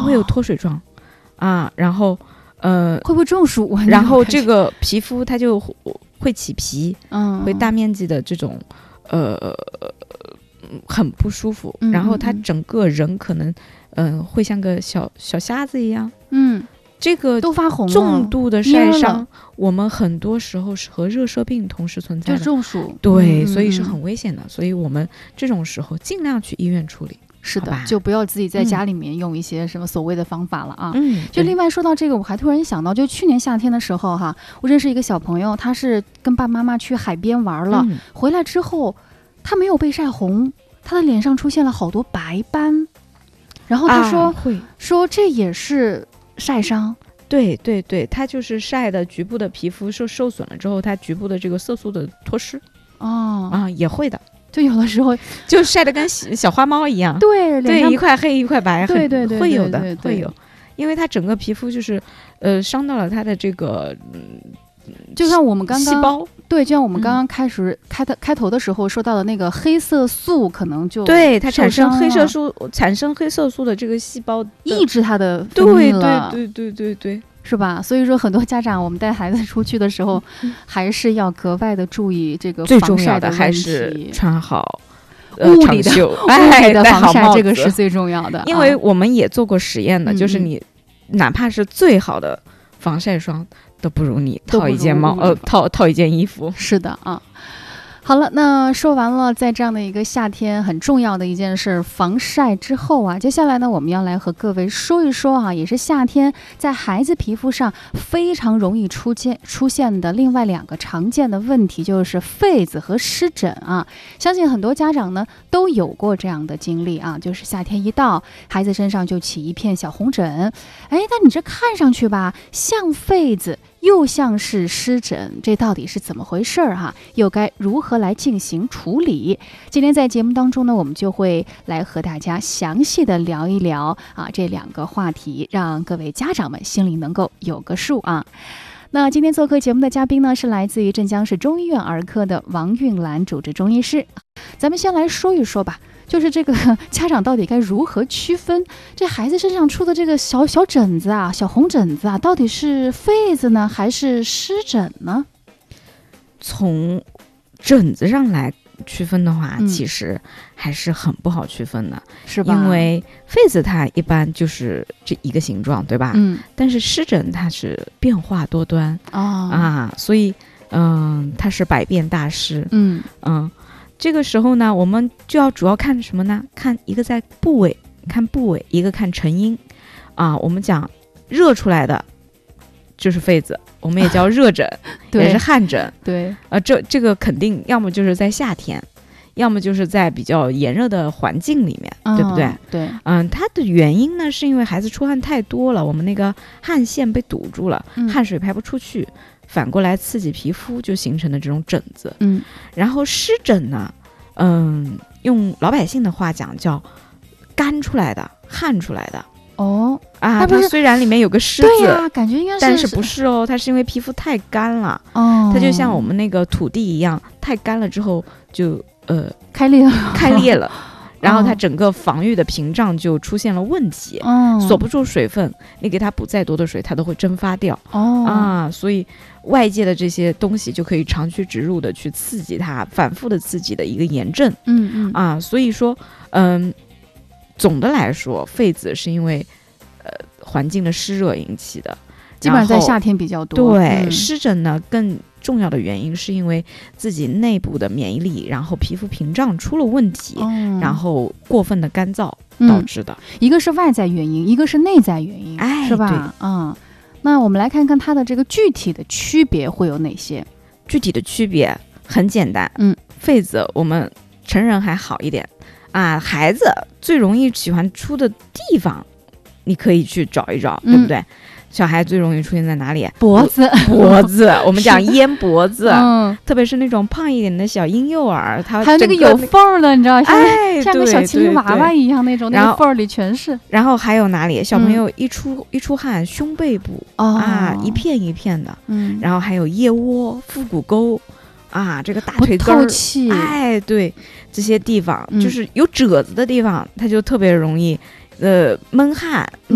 会有脱水状啊，然后会不会中暑啊？ 然后这个皮肤它就会起皮，会大面积的这种很不舒服，然后他整个人可能会像个小瞎子一样，这个都发红了。 重度的晒伤我们很多时候是和热射病同时存在的， 就中暑， 对，所以是很危险的，所以我们这种时候尽量去医院处理。 是的，就不要自己在家里面用一些什么所谓的方法了啊。就另外说到这个，我还突然想到，就去年夏天的时候哈，我认识一个小朋友，他是跟爸爸妈妈去海边玩了，回来之后他没有被晒红，他的脸上出现了好多白斑，然后他说这也是晒伤。 对对对，他就是晒的局部的皮肤受损了之后，他局部的这个色素的脱失也会的。 就有的时候就晒得跟小花猫一样， 对， 一块黑一块白， 对， 会有的，会有，因为它整个皮肤就是伤到了它的这个就像我们刚刚细胞， 对，就像我们刚刚开头的时候说到的那个黑色素，可能就对它产生黑色素的这个细胞抑制它的分泌了， 对。 是吧？所以说很多家长，我们带孩子出去的时候，还是要格外的注意这个防晒的问题， 还是穿好物理的防晒，这个是最重要的。 因为我们也做过实验的，就是你哪怕是最好的防晒霜，都不如你套一件套一件衣服。 是的啊。好了，那说完了在这样的一个夏天很重要的一件事防晒之后啊，接下来呢我们要来和各位说一说啊，也是夏天在孩子皮肤上非常容易出现的另外2个常见的问题，就是痱子和湿疹啊。相信很多家长呢都有过这样的经历啊，就是夏天一到，孩子身上就起一片小红疹，但你这看上去吧像痱子又像是湿疹，这到底是怎么回事哈？又该如何来进行处理？今天在节目当中呢，我们就会来和大家详细的聊一聊啊这2个话题，让各位家长们心里能够有个数啊。那今天做客节目的嘉宾呢，是来自于镇江市中医院儿科的王韵兰主治中医师。咱们先来说一说吧，就是这个家长到底该如何区分这孩子身上出的这个小疹子啊、小红疹子啊，到底是痱子呢，还是湿疹呢？ 从疹子上来区分的话，其实还是很不好区分的， 是吧？ 因为痱子它一般就是这一个形状，对吧？但是湿疹它是变化多端所以它是百变大师。这个时候呢，我们就要主要看什么呢？看一个在部位，一个看成因我们讲热出来的就是痱子，我们也叫热疹也是汗疹。 对， 这个肯定要么就是在夏天，要么就是在比较炎热的环境里面，对不对？ 对， 它的原因呢，是因为孩子出汗太多了，我们那个汗腺被堵住了，汗水排不出去，反过来刺激皮肤，就形成的这种疹子。然后湿疹呢，用老百姓的话讲叫干出来的、汗出来的。它虽然里面有个湿字， 对呀，感觉应该是， 但是不是哦？它是因为皮肤太干了，它就像我们那个土地一样，太干了之后就开裂了。 然后它整个防御的屏障就出现了问题，锁不住水分，你给它补再多的水，它都会蒸发掉。所以外界的这些东西就可以长驱直入的去刺激它，反复的刺激的一个炎症。所以说，总的来说，痱子是因为环境的湿热引起的， 基本上在夏天比较多。 对，湿疹呢更重要的原因是因为自己内部的免疫力，然后皮肤屏障出了问题，然后过分的干燥导致的。 一个是外在原因，一个是内在原因，是吧？那我们来看看它的这个具体的区别会有哪些？ 具体的区别很简单，痱子我们成人还好一点孩子最容易喜欢出的地方，你可以去找一找，对不对？小孩最容易出现在哪里？ 脖子， 我们讲咽脖子，特别是那种胖一点的小婴幼儿，它还有那个有缝的，你知道，像个小麒麟娃娃一样那种，那个缝里全是。 然后还有哪里？小朋友一出汗，胸背部一片一片的，然后还有腋窝、腹股沟这个大腿根儿， 不透气， 对，这些地方就是有褶子的地方，它就特别容易闷汗，